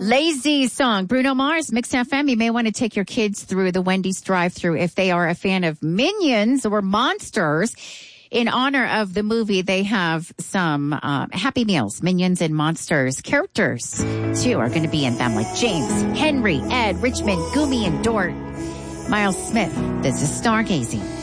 Lazy song. Bruno Mars, Mix FM. You may want to take your kids through the Wendy's drive-thru if they are a fan of Minions or Monsters. In honor of the movie, they have some Happy Meals, Minions and Monsters. Characters, too, are going to be in them, like James, Henry, Ed, Richmond, Goomy, and Dort. Miles Smith, this is Stargazing.